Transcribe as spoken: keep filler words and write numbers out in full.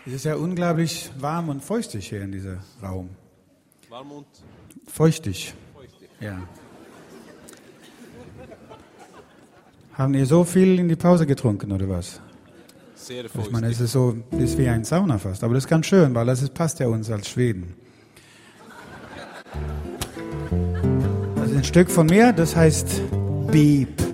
Es ist ja unglaublich warm und feuchtig hier in diesem Raum. Warm und Feuchtig. feuchtig. Ja. Haben ihr so viel in die Pause getrunken oder was? Sehr Ich feuchtig. meine, es ist so, es ist wie ein Sauna fast. Aber das ist ganz schön, weil das ist, passt ja uns als Schweden. Das ist ein Stück von mir, das heißt Beep.